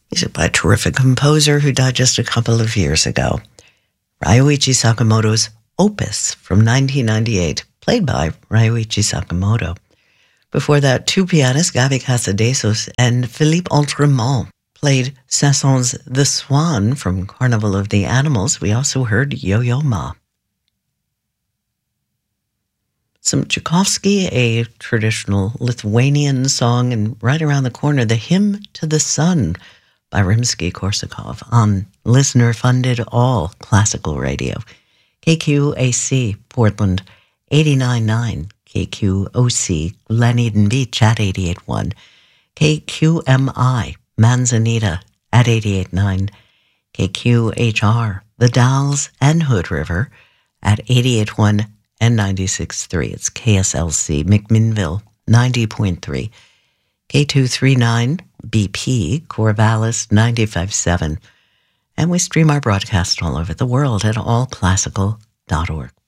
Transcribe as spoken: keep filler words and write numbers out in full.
Music by a terrific composer who died just a couple of years ago. Ryuichi Sakamoto's Opus from nineteen ninety-eight, played by Ryuichi Sakamoto. Before that, two pianists, Gaby Casadesos and Philippe Autremont, played Saint-Saëns' The Swan from Carnival of the Animals. We also heard Yo-Yo Ma. Some Tchaikovsky, a traditional Lithuanian song, and right around the corner, The Hymn to the Sun by Rimsky-Korsakov on listener-funded all classical radio. K Q A C, Portland, eighty-nine point nine. K Q O C, Glen Eden Beach at eighty-eight point one. K Q M I, Manzanita at eighty-eight point nine. K Q H R, The Dalles and Hood River at eighty-eight point one and ninety-six point three. It's K S L C, McMinnville, ninety point three. K two thirty-nine, B P, Corvallis, ninety-five point seven. And we stream our broadcast all over the world at all classical dot org.